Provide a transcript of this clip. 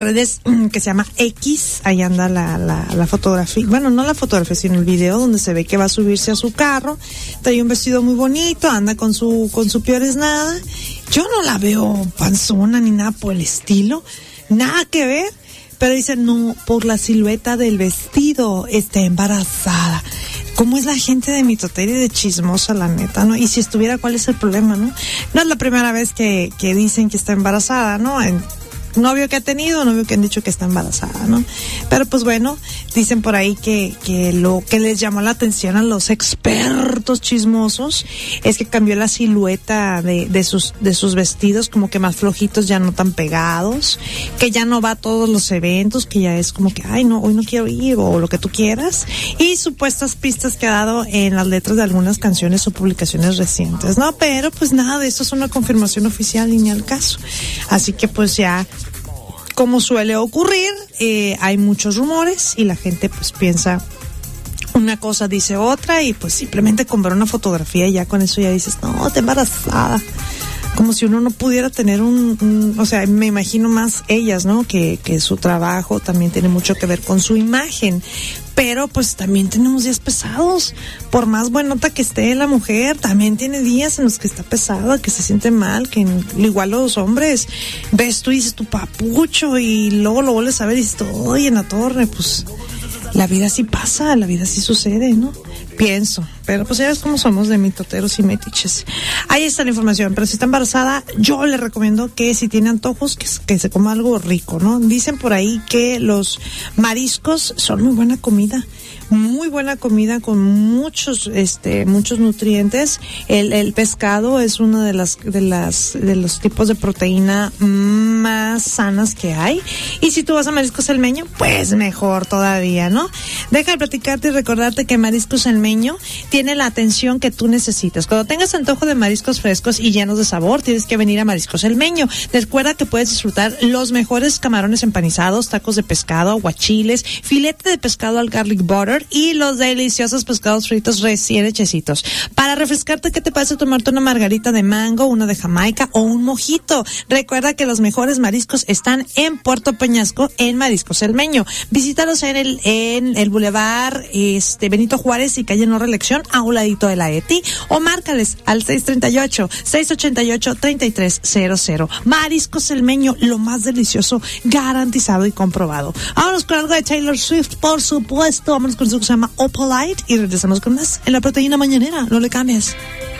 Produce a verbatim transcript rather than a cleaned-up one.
redes que se llama X, ahí anda la, la, la fotografía, bueno, no la fotografía, sino el video donde se ve que va a subirse a su carro, trae un vestido muy bonito, anda con su, con su peor es nada. Yo no la veo panzona ni nada por el estilo, nada que ver, pero dicen, no, por la silueta del vestido está embarazada. ¿Cómo es la gente de mitotera y de chismosa, la neta, no? Y si estuviera, ¿cuál es el problema, no? No es la primera vez que, que dicen que está embarazada, ¿no? En, novio que ha tenido, novio que han dicho que está embarazada, ¿no? Pero pues bueno, dicen por ahí que, que lo que les llamó la atención a los expertos chismosos es que cambió la silueta de, de sus, de sus vestidos, como que más flojitos, ya no tan pegados, que ya no va a todos los eventos, que ya es como que, ay no, hoy no quiero ir, o lo que tú quieras, y supuestas pistas que ha dado en las letras de algunas canciones o publicaciones recientes, ¿no? Pero pues nada de esto es una confirmación oficial ni al caso. Así que pues ya, como suele ocurrir, eh, hay muchos rumores y la gente pues piensa una cosa, dice otra, y pues simplemente con ver una fotografía y ya con eso ya dices, no, está embarazada. Como si uno no pudiera tener un, un, o sea, me imagino más ellas, ¿no? Que, que su trabajo también tiene mucho que ver con su imagen. Pero pues también tenemos días pesados. Por más buenota que esté la mujer, también tiene días en los que está pesada, que se siente mal, que igual los hombres, ves tú y dices tu papucho y luego lo vuelves a ver y dices, oye, en la torre, pues la vida sí pasa, la vida sí sucede, ¿no? Pienso, pero pues ya ves cómo somos de mitoteros y metiches. Ahí está la información, pero si está embarazada, yo le recomiendo que si tiene antojos, que, que se coma algo rico, ¿no? Dicen por ahí que los mariscos son muy buena comida, muy buena comida con muchos, este, muchos nutrientes. El, el pescado es uno de las, de las, de los tipos de proteína más sanas que hay. Y si tú vas a Mariscos El Meño, pues mejor todavía, ¿no? Deja de platicarte y recordarte que Mariscos El Meño tiene la atención que tú necesitas. Cuando tengas antojo de mariscos frescos y llenos de sabor, tienes que venir a Mariscos El Meño. Recuerda que puedes disfrutar los mejores camarones empanizados, tacos de pescado, aguachiles, filete de pescado al garlic butter y los deliciosos pescados fritos recién hechecitos. Para refrescarte, ¿qué te parece tomarte una margarita de mango, una de Jamaica o un mojito? Recuerda que los mejores mariscos están en Puerto Peñasco, en Mariscos El Meño. Visítalos en el en el Boulevard este, Benito Juárez y calle No Reelección, a un ladito de la E T I, o márcales al seis treinta y ocho, seis ochenta y ocho, treinta y tres cero cero. Mariscos El Meño, lo más delicioso, garantizado y comprobado. Vámonos con algo de Taylor Swift, por supuesto. Vámonos con eso que se llama Opalite y regresamos con más en la Proteína Mañanera. No le cambies.